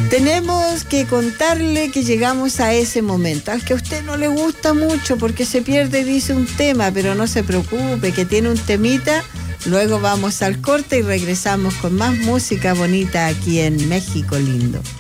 Tenemos que contarle que llegamos a ese momento, al que a usted no le gusta mucho porque se pierde, dice un tema, pero no se preocupe, que tiene un temita. Luego vamos al corte y regresamos con más música bonita aquí en México Lindo.